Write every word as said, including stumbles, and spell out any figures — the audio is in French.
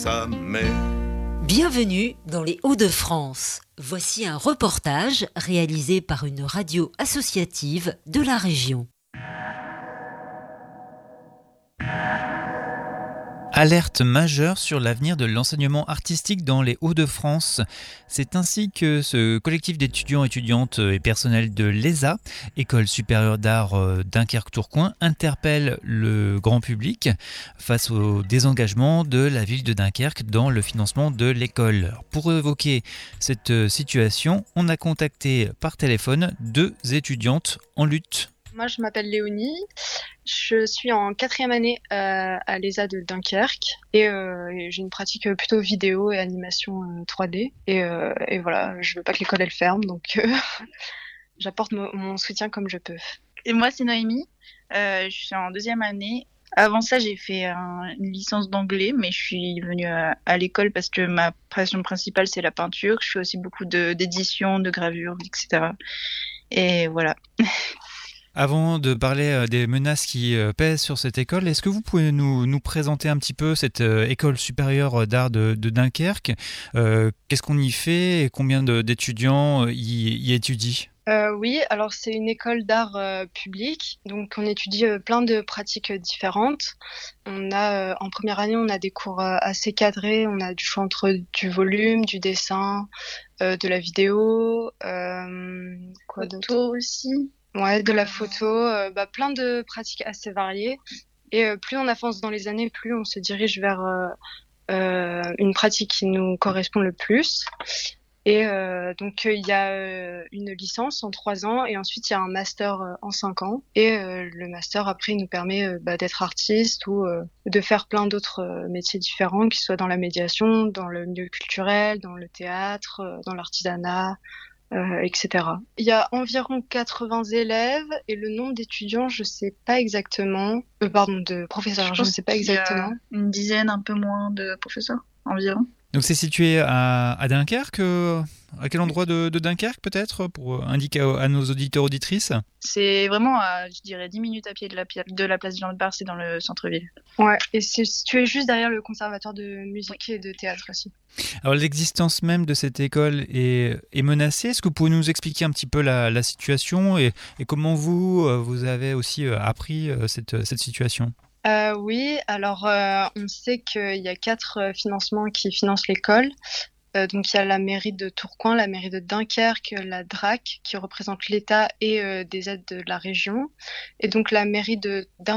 ça met. Bienvenue dans les Hauts-de-France. Voici un reportage réalisé par une radio associative de la région. Alerte majeure sur l'avenir de l'enseignement artistique dans les Hauts-de-France. C'est ainsi que ce collectif d'étudiants, étudiantes et personnels de l'E S A, École supérieure d'art Dunkerque-Tourcoing, interpelle le grand public face au désengagement de la ville de Dunkerque dans le financement de l'école. Pour évoquer cette situation, on a contacté par téléphone deux étudiantes en lutte. Moi, je m'appelle Léonie. Je suis en quatrième année euh, à l'E S A de Dunkerque et, euh, et j'ai une pratique plutôt vidéo et animation euh, trois D. Et, euh, et voilà, je veux pas que l'école elle ferme, donc euh, j'apporte mo- mon soutien comme je peux. Et moi, c'est Noémie. Euh, je suis en deuxième année. Avant ça, j'ai fait un, une licence d'anglais, mais je suis venue à, à l'école parce que ma passion principale, c'est la peinture. Je fais aussi beaucoup de, d'édition, de gravure, et cetera. Et voilà. Avant de parler des menaces qui pèsent sur cette école, est-ce que vous pouvez nous, nous présenter un petit peu cette école supérieure d'art de, de Dunkerque ? euh, Qu'est-ce qu'on y fait et combien de, d'étudiants y, y étudient ? Euh, oui, alors c'est une école d'art euh, public, donc on étudie euh, plein de pratiques euh, différentes. On a, euh, en première année, on a des cours euh, assez cadrés, on a du choix entre du volume, du dessin, euh, de la vidéo, euh, quoi Photo d'autre aussi. Ouais, de la photo, euh, bah, plein de pratiques assez variées. Et euh, plus on avance dans les années, plus on se dirige vers euh, euh, une pratique qui nous correspond le plus. Et euh, donc il euh, y a euh, une licence en trois ans et ensuite il y a un master euh, en cinq ans. Et euh, le master après il nous permet euh, bah, d'être artiste ou euh, de faire plein d'autres euh, métiers différents, qu'ils soient dans la médiation, dans le milieu culturel, dans le théâtre, euh, dans l'artisanat. Euh, et cetera. Il y a environ quatre-vingts élèves et le nombre d'étudiants, je sais pas exactement. Euh, pardon, de professeurs, je, je ne sais pas exactement. Il y a une dizaine, un peu moins de professeurs environ. Donc c'est situé à, à Dunkerque, euh, à quel endroit de, de Dunkerque peut-être, pour indiquer à, à nos auditeurs auditrices ? C'est vraiment à, je dirais, dix minutes à pied de la, de la place Jean de Bar, c'est dans le centre-ville. Ouais, et c'est situé juste derrière le conservatoire de musique et de théâtre aussi. Alors l'existence même de cette école est, est menacée. Est-ce que vous pouvez nous expliquer un petit peu la, la situation et, et comment vous, vous avez aussi appris cette, cette situation ? Euh, oui, alors euh, on sait qu'il y a quatre euh, financements qui financent l'école. Euh, donc il y a la mairie de Tourcoing, la mairie de Dunkerque, la D R A C qui représente l'État et euh, des aides de la région. Et donc la mairie de Dunkerque